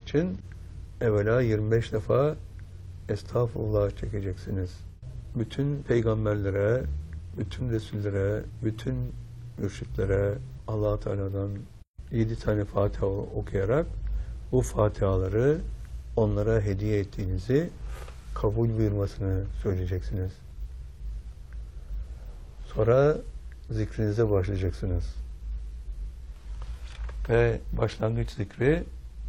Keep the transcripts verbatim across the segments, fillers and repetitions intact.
için evvela yirmi beş defa estağfurullah çekeceksiniz. Bütün peygamberlere, bütün resullere, bütün mürşitlere Allah-u Teala'dan yedi tane Fatiha okuyarak bu Fatihaları onlara hediye ettiğinizi kabul buyurmasını söyleyeceksiniz. Sonra zikrinize başlayacaksınız. Ve başlangıç zikri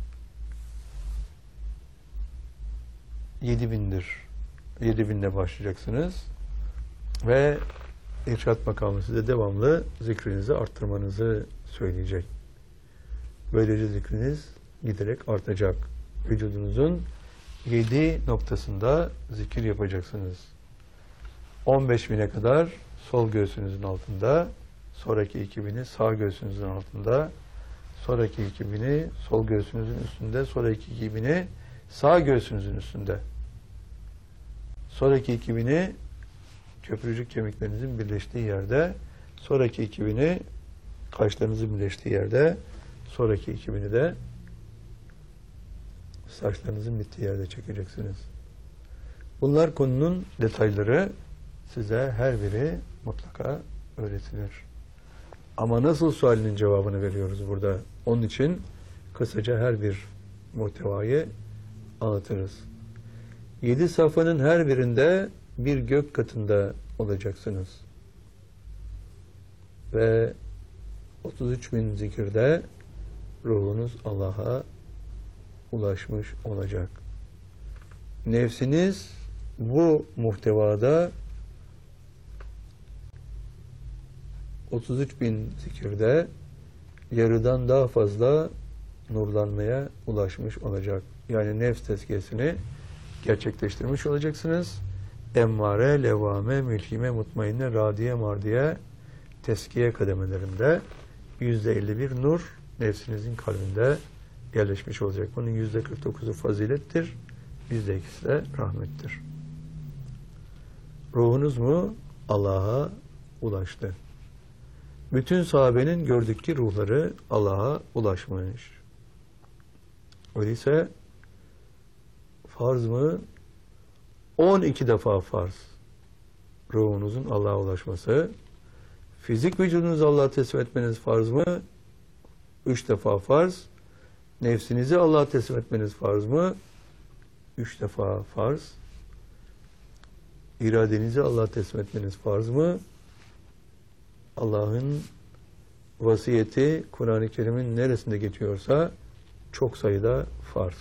yedi bindir. yedi binle başlayacaksınız. Ve irşad makamı size devamlı zikrinizi arttırmanızı söyleyecek. Böylece zikriniz giderek artacak. Vücudunuzun yedi noktasında zikir yapacaksınız. on beş bine kadar sol göğsünüzün altında, sonraki iki bini sağ göğsünüzün altında, sonraki iki bini sol göğsünüzün üstünde, sonraki iki bini sağ göğsünüzün üstünde, sonraki iki bini köprücük kemiklerinizin birleştiği yerde, sonraki iki bini kaşlarınızın birleştiği yerde, sonraki iki bini de saçlarınızın bittiği yerde çekeceksiniz. Bunlar konunun detayları, size her biri mutlaka öğretilir. Ama nasıl sualinin cevabını veriyoruz burada? Onun için kısaca her bir muhtevayı anlatırız. Yedi safhanın her birinde bir gök katında olacaksınız. Ve otuz üç bin zikirde ruhunuz Allah'a ulaşmış olacak. Nefsiniz bu muhtevada otuz üç bin zikirde yarıdan daha fazla nurlanmaya ulaşmış olacak. Yani nefs tezkiyesini gerçekleştirmiş olacaksınız. Emmare, levame, mülhime, mutmainne, radiye, mardiye teskiye kademelerinde yüzde elli bir nur nefsinizin kalbinde yerleşmiş olacak. Bunun yüzde kırk dokuzu fazilettir. Yüzde ikisi de rahmettir. Ruhunuz mu Allah'a ulaştı? Bütün sahabenin gördük ki ruhları Allah'a ulaşmış. Öyleyse farz mı? on iki defa farz. Ruhunuzun Allah'a ulaşması. Fizik vücudunuzu Allah'a teslim etmeniz farz mı? üç defa farz. Nefsinizi Allah'a teslim etmeniz farz mı? üç defa farz. İradenizi Allah'a teslim etmeniz farz mı? Allah'ın vasiyeti Kur'an-ı Kerim'in neresinde geçiyorsa çok sayıda farz.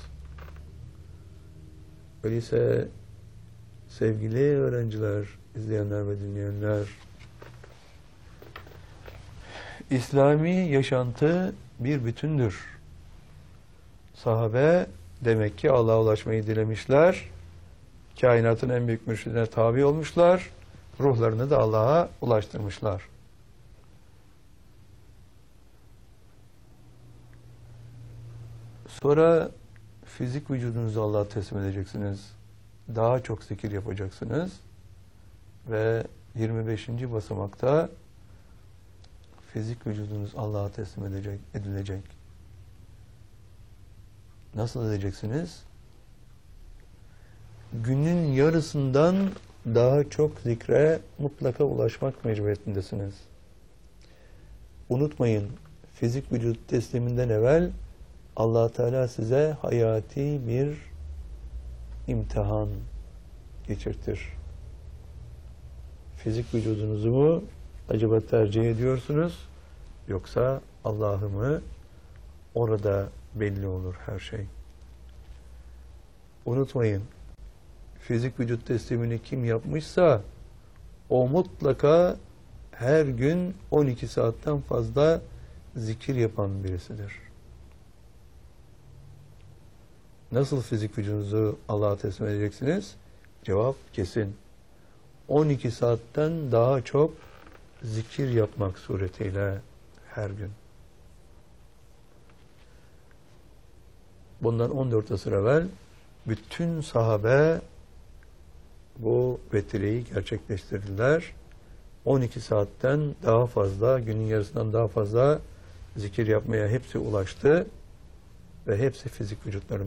Öyleyse sevgili öğrenciler, izleyenler ve dinleyenler, İslami yaşantı bir bütündür. Sahabe demek ki Allah'a ulaşmayı dilemişler. Kainatın en büyük mürşidine tabi olmuşlar. Ruhlarını da Allah'a ulaştırmışlar. Sonra fizik vücudunuzu Allah'a teslim edeceksiniz. Daha çok zikir yapacaksınız. Ve yirmi beşinci basamakta fizik vücudunuz Allah'a teslim edecek, edilecek. Nasıl edeceksiniz? Günün yarısından daha çok zikre mutlaka ulaşmak mecburiyetindesiniz. Unutmayın, fizik vücut tesliminden evvel Allah Teala size hayati bir imtihan geçirtir. Fizik vücudunuzu mu acaba tercih ediyorsunuz? Yoksa Allah'ı mı? Orada belli olur her şey. Unutmayın, fizik vücut teslimini kim yapmışsa o mutlaka her gün on iki saatten fazla zikir yapan birisidir. Nasıl fizik vücudunuzu Allah'a teslim edeceksiniz? Cevap kesin. on iki saatten daha çok zikir yapmak suretiyle her gün. Bundan on dört asır evvel bütün sahabe bu vetireyi gerçekleştirdiler. on iki saatten daha fazla, günün yarısından daha fazla zikir yapmaya hepsi ulaştı ve hepsi fizik vücutlarında